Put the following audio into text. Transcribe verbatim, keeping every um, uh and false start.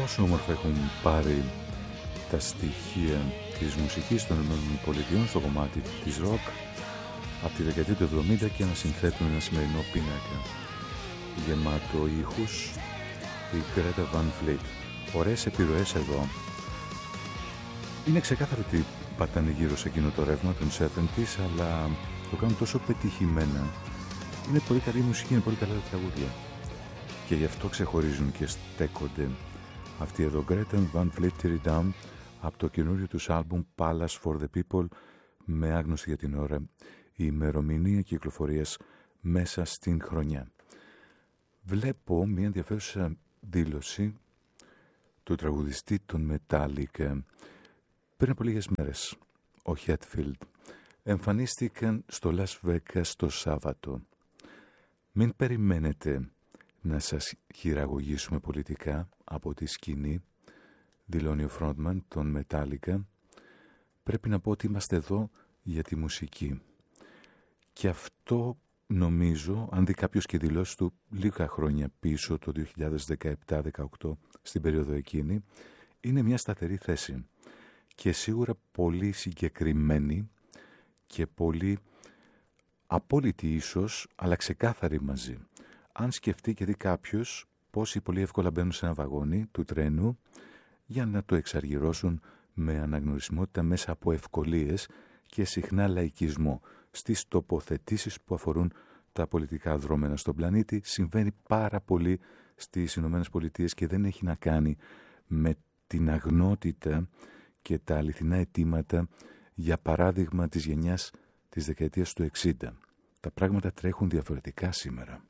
πόσο όμορφα έχουν πάρει τα στοιχεία της μουσικής των ΗΠΑ στο κομμάτι της ροκ από τη δεκαετία του εβδομήντα και να συνθέτουν ένα σημερινό πίνακα γεμάτο ήχους, η Greta Van Fleet. Ωραίες επιρροές εδώ. Είναι ξεκάθαρο ότι πατάνε γύρω σε εκείνο το ρεύμα των εβδομήντα, αλλά το κάνουν τόσο πετυχημένα. Είναι πολύ καλή μουσική, είναι πολύ καλά τα τραγούδια. Και γι' αυτό ξεχωρίζουν και στέκονται. Αυτή εδώ, Greta Van Fleet, Tear It Down, από το καινούριο τους άλμπουμ Palace for the People, με άγνωστη για την ώρα η ημερομηνία κυκλοφορίας μέσα στην χρονιά. Βλέπω μια ενδιαφέρουσα δήλωση του τραγουδιστή των Metallica. Πριν από λίγες μέρες, ο Hetfield εμφανίστηκαν στο Las Vegas το Σάββατο. Μην περιμένετε να σας χειραγωγήσουμε πολιτικά από τη σκηνή, δηλώνει ο frontman των Metallica. Πρέπει να πω ότι είμαστε εδώ για τη μουσική. Και αυτό νομίζω, αν δει κάποιος και δηλώσει του λίγα χρόνια πίσω, το δύο χιλιάδες δεκαεπτά δεκαοκτώ, στην περίοδο εκείνη, είναι μια σταθερή θέση. Και σίγουρα πολύ συγκεκριμένη και πολύ απόλυτη ίσως, αλλά ξεκάθαρη μαζί. Αν σκεφτεί και δει κάποιος πόσοι πολύ εύκολα μπαίνουν σε ένα βαγόνι του τρένου για να το εξαργυρώσουν με αναγνωρισιμότητα μέσα από ευκολίες και συχνά λαϊκισμό στις τοποθετήσεις που αφορούν τα πολιτικά δρόμενα στον πλανήτη, συμβαίνει πάρα πολύ στις Ηνωμένες Πολιτείες και δεν έχει να κάνει με την αγνότητα και τα αληθινά αιτήματα, για παράδειγμα της γενιάς της δεκαετίας του εξήντα. Τα πράγματα τρέχουν διαφορετικά σήμερα.